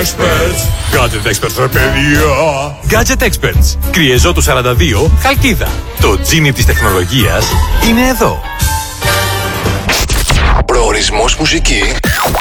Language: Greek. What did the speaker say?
Experts. Gadget Experts, ρε παιδιά. Gadget Experts. Κριεζό του 42, Χαλκίδα. Το τζίνι της τεχνολογίας είναι εδώ. Προορισμός μουσική